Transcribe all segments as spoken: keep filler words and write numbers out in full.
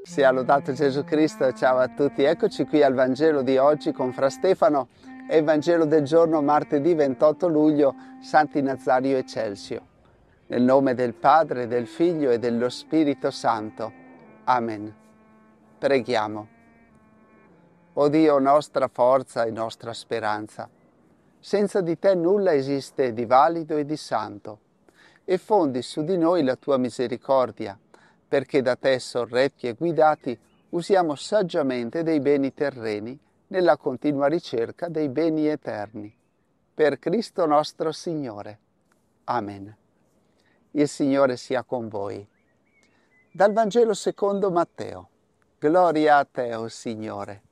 Sia lodato Gesù Cristo, ciao a tutti. Eccoci qui al Vangelo di oggi con Fra Stefano e il Vangelo del giorno martedì ventotto luglio, Santi Nazario e Celsio. Nel nome del Padre, del Figlio e dello Spirito Santo. Amen. Preghiamo. O Dio, nostra forza e nostra speranza, senza di te nulla esiste di valido e di santo, e fondi su di noi la tua misericordia, perché da te sorretti e guidati usiamo saggiamente dei beni terreni nella continua ricerca dei beni eterni. Per Cristo nostro Signore. Amen. Il Signore sia con voi. Dal Vangelo secondo Matteo. Gloria a te, o Signore.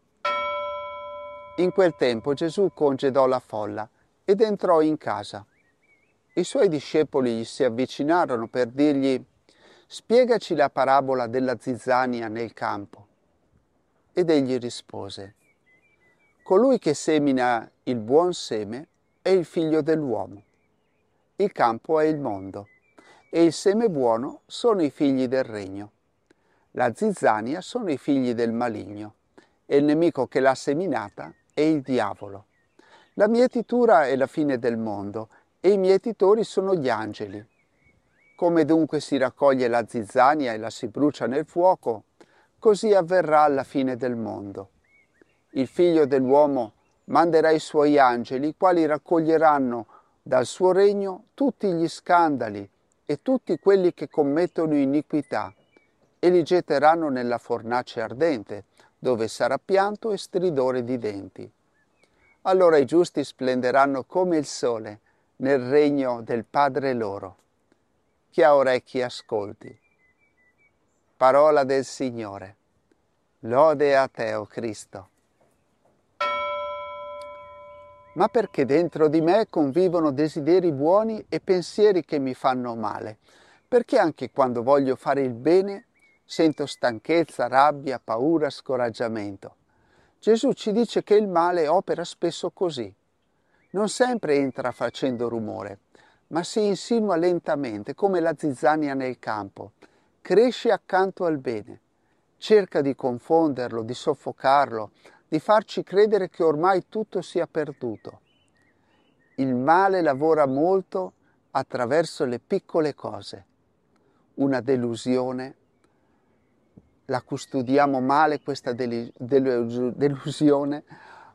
In quel tempo Gesù congedò la folla ed entrò in casa. I suoi discepoli gli si avvicinarono per dirgli: «Spiegaci la parabola della zizzania nel campo». Ed egli rispose: «Colui che semina il buon seme è il figlio dell'uomo. Il campo è il mondo, e il seme buono sono i figli del regno. La zizzania sono i figli del maligno, e il nemico che l'ha seminata è il diavolo. La mietitura è la fine del mondo, e i mietitori sono gli angeli. Come dunque si raccoglie la zizzania e la si brucia nel fuoco, così avverrà alla fine del mondo. Il figlio dell'uomo manderà i suoi angeli, i quali raccoglieranno dal suo regno tutti gli scandali e tutti quelli che commettono iniquità, e li getteranno nella fornace ardente, dove sarà pianto e stridore di denti. Allora i giusti splenderanno come il sole nel regno del Padre loro. Chi ha orecchi ascolti. Parola del Signore. Lode a te, o Cristo. Ma perché dentro di me convivono desideri buoni e pensieri che mi fanno male? Perché anche quando voglio fare il bene sento stanchezza, rabbia, paura, scoraggiamento? Gesù ci dice che il male opera spesso così. Non sempre entra facendo rumore, ma si insinua lentamente come la zizzania nel campo. Cresce accanto al bene. Cerca di confonderlo, di soffocarlo, di farci credere che ormai tutto sia perduto. Il male lavora molto attraverso le piccole cose. Una delusione, la custodiamo male questa delusione,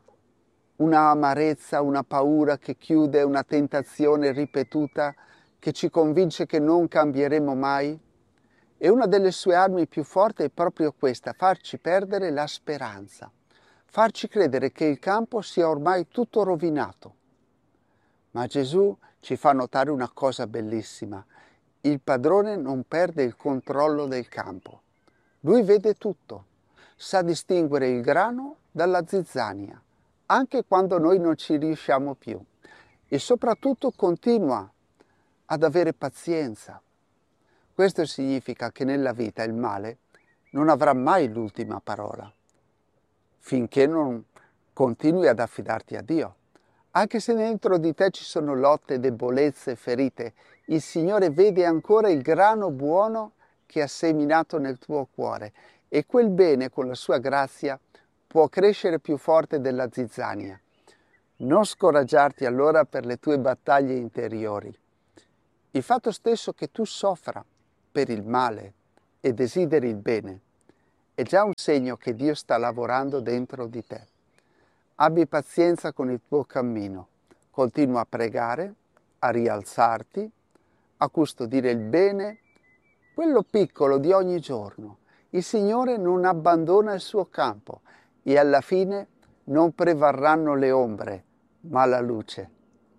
una amarezza, una paura che chiude, una tentazione ripetuta che ci convince che non cambieremo mai. E una delle sue armi più forti è proprio questa: farci perdere la speranza, farci credere che il campo sia ormai tutto rovinato. Ma Gesù ci fa notare una cosa bellissima: il padrone non perde il controllo del campo. Lui vede tutto, sa distinguere il grano dalla zizzania, anche quando noi non ci riusciamo più, e soprattutto continua ad avere pazienza. Questo significa che nella vita il male non avrà mai l'ultima parola, finché non continui ad affidarti a Dio. Anche se dentro di te ci sono lotte, debolezze, ferite, il Signore vede ancora il grano buono che ha seminato nel tuo cuore, e quel bene con la sua grazia può crescere più forte della zizzania. Non scoraggiarti allora per le tue battaglie interiori. Il fatto stesso che tu soffra per il male e desideri il bene è già un segno che Dio sta lavorando dentro di te. Abbi pazienza con il tuo cammino, continua a pregare, a rialzarti, a custodire il bene, quello piccolo di ogni giorno. Il Signore non abbandona il suo campo e alla fine non prevarranno le ombre, ma la luce.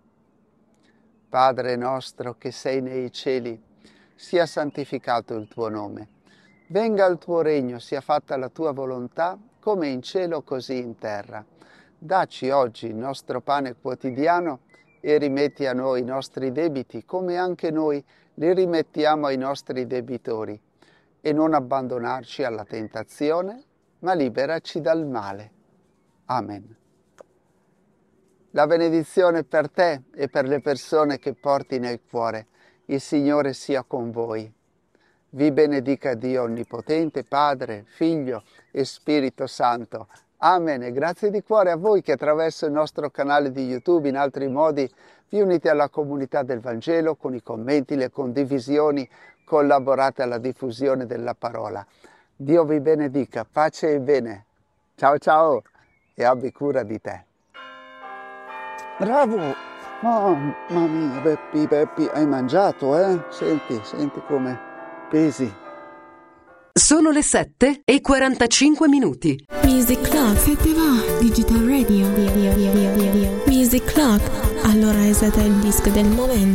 Padre nostro che sei nei cieli, sia santificato il tuo nome. Venga il tuo regno, sia fatta la tua volontà, come in cielo così in terra. Dacci oggi il nostro pane quotidiano e rimetti a noi i nostri debiti, come anche noi li rimettiamo ai nostri debitori. E non abbandonarci alla tentazione, ma liberaci dal male. Amen. La benedizione per te e per le persone che porti nel cuore. Il Signore sia con voi. Vi benedica Dio Onnipotente, Padre, Figlio e Spirito Santo. Amen. E grazie di cuore a voi che attraverso il nostro canale di YouTube, in altri modi, vi unite alla comunità del Vangelo con i commenti, le condivisioni, collaborate alla diffusione della parola. Dio vi benedica, pace e bene. Ciao ciao e abbi cura di te. Bravo! Mamma mia, Peppi, Peppi, hai mangiato, eh? Senti, senti come pesi. Sono le sette e quarantacinque minuti. Music Clock. Se te va, Digital Radio. Music Clock. Allora reseta il disco del momento.